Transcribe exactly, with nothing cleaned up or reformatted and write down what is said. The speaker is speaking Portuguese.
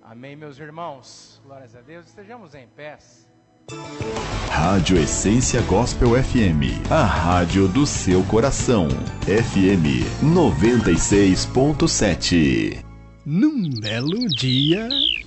Amém, meus irmãos. Glórias a Deus. Estejamos em pés. Rádio Essência Gospel F M, a rádio do seu coração. F M noventa e seis ponto sete. Num belo dia...